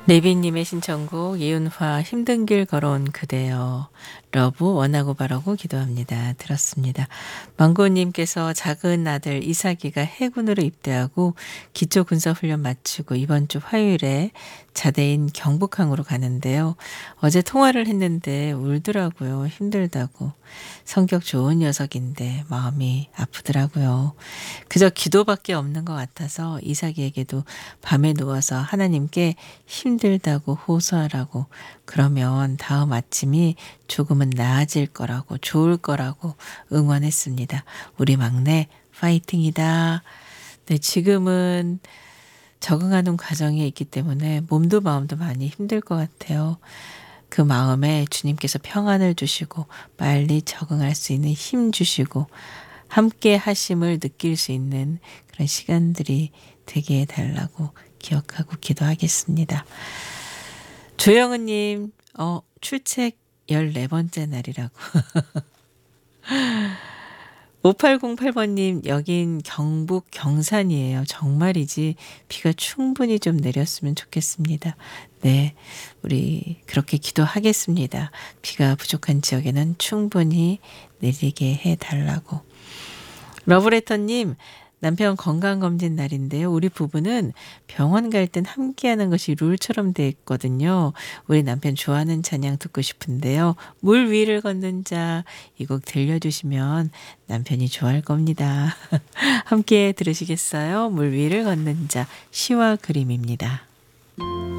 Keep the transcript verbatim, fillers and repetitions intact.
레비님의 신청곡 이윤화 힘든 길 걸어온 그대여 러브 원하고 바라고 기도합니다. 들었습니다. 망고님께서 작은 아들 이삭이가 해군으로 입대하고 기초군사훈련 마치고 이번 주 화요일에 자대인 경북항으로 가는데요. 어제 통화를 했는데 울더라고요. 힘들다고. 성격 좋은 녀석인데 마음이 아프더라고요. 그저 기도밖에 없는 것 같아서 이삭이에게도 밤에 누워서 하나님께 힘들다고 호소하라고, 그러면 다음 아침이 조금은 나아질 거라고, 좋을 거라고 응원했습니다. 우리 막내 파이팅이다. 네, 지금은 적응하는 과정에 있기 때문에 몸도 마음도 많이 힘들 것 같아요. 그 마음에 주님께서 평안을 주시고 빨리 적응할 수 있는 힘 주시고 함께 하심을 느낄 수 있는 그런 시간들이 되게 해달라고 기억하고 기도하겠습니다. 조영은님, 어, 출첵 열네 번째 날이라고. 오팔공팔 번님, 여긴 경북 경산이에요. 정말이지 비가 충분히 좀 내렸으면 좋겠습니다. 네, 우리 그렇게 기도하겠습니다. 비가 부족한 지역에는 충분히 내리게 해달라고. 러브레터님, 남편 건강검진 날인데요. 우리 부부는 병원 갈 땐 함께하는 것이 룰처럼 돼 있거든요. 우리 남편 좋아하는 찬양 듣고 싶은데요. 물 위를 걷는 자, 이 곡 들려주시면 남편이 좋아할 겁니다. 함께 들으시겠어요? 물 위를 걷는 자, 시와 그림입니다.